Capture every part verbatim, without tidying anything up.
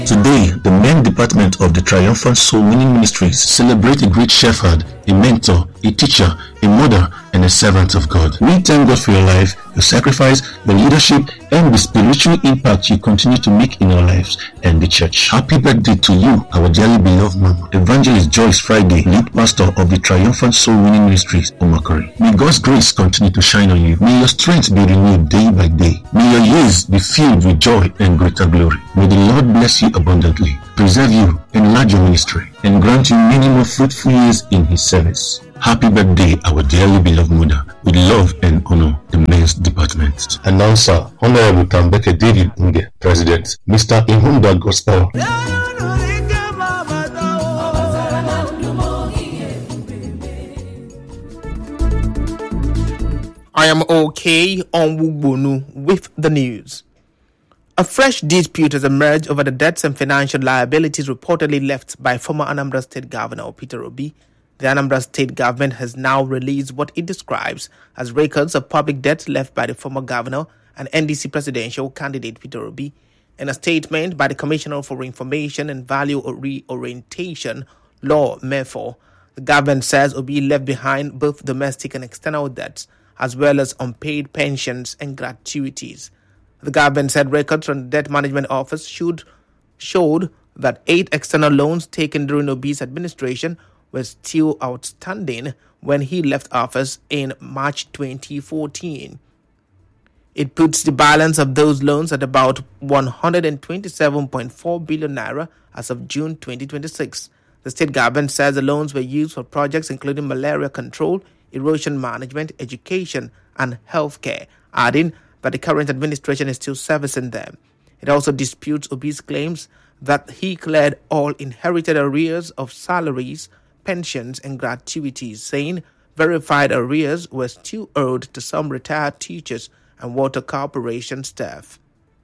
Today, the men department of the Triumphant Soul Winning Ministries celebrate a great shepherd, a mentor, a teacher, a mother, and a servant of God. We thank God for your life, your sacrifice, your leadership, and the spiritual impact you continue to make in our lives and the church. Happy birthday to you, our dearly beloved Mama, Evangelist Joyce Friday, lead pastor of the Triumphant Soul Winning Ministries, Omakori. May God's grace continue to shine on you. May your strength be renewed day by day. May your years be filled with joy and greater glory. May the Lord bless you abundantly, preserve you, enlarge your ministry, and grant you many more fruitful years in His service. Happy birthday, our dearly beloved mother. With love and honor, the men's department. Announcer, Honorable Tambeke David Nge, President, Mister Ihunda Gospel. I am okay on Wugbonu with the news. A fresh dispute has emerged over the debts and financial liabilities reportedly left by former Anambra State Governor Peter Obi. The Anambra State government has now released what it describes as records of public debt left by the former governor and N D C presidential candidate Peter Obi. In a statement by the Commissioner for Information and Value Reorientation, Law Mefor, the government says Obi left behind both domestic and external debts, as well as unpaid pensions and gratuities. The government said records from the Debt Management Office should, showed that eight external loans taken during Obi's administration were still outstanding when he left office in March twenty fourteen. It puts the balance of those loans at about one hundred twenty-seven point four billion naira as of June twenty twenty-six. The state government says the loans were used for projects including malaria control, erosion management, education, and healthcare, adding that the current administration is still servicing them. It also disputes Obi's claims that he cleared all inherited arrears of salaries, pensions, and gratuities, saying verified arrears were still owed to some retired teachers and water corporation staff.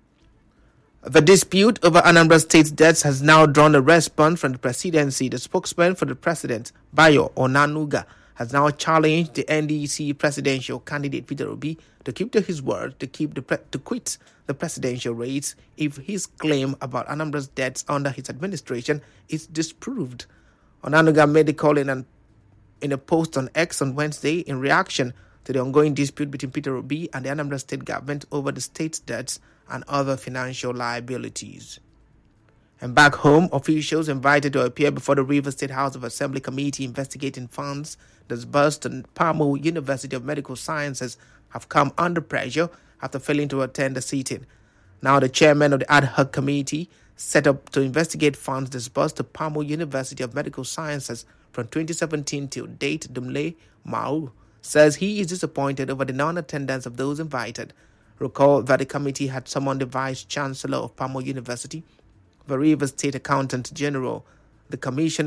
The dispute over Anambra State's debts has now drawn a response from the presidency. The spokesman for the president, Bayo Onanuga, has now challenged the N D C presidential candidate Peter Obi to keep to his word to keep the pre- to quit the presidential race if his claim about Anambra's debts under his administration is disproved. Onanuga made the call in, an, in a post on X on Wednesday in reaction to the ongoing dispute between Peter Obi and the Anambra State government over the state's debts and other financial liabilities. And back home, officials invited to appear before the Rivers State House of Assembly Committee investigating funds disbursed to Pamo University of Medical Sciences have come under pressure after failing to attend the sitting. Now the chairman of the ad hoc committee set up to investigate funds disbursed to Pamo University of Medical Sciences from twenty seventeen till date, Dumle Mau says he is disappointed over the non-attendance of those invited. Recall that the committee had summoned the Vice Chancellor of Pamo University, the Rivers State Accountant General, the Commission